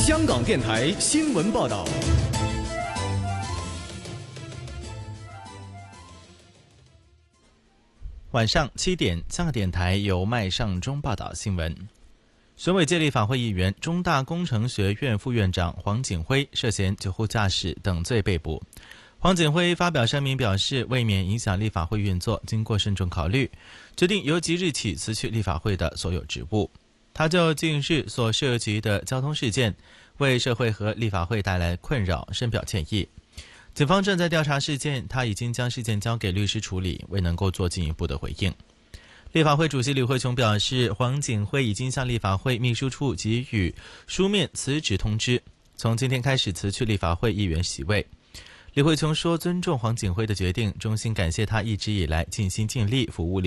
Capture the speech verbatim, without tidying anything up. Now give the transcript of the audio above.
香港电台新闻报道。 晚上七点，香港电台由麦尚中报道新闻。选委界立法会议员、中大工程学院副院长黄锦辉涉嫌酒后驾驶等罪被捕。黄锦辉发表声明表示，为免影响立法会运作，经过慎重考虑，决定由即日起辞去立法会的所有职务。他就近日所涉及的交通事件，为社会和立法会带来困扰，深表歉意。警方正在调查事件，他已经将事件交给律师处理，未能够做进一步的回应。立法会主席李慧琼表示，黄锦辉已经向立法会秘书处给予书面辞职通知，从今天开始辞去立法会议员席位。李慧琼说，尊重黄锦辉的决定，衷心感谢他一直以来尽心尽力服务立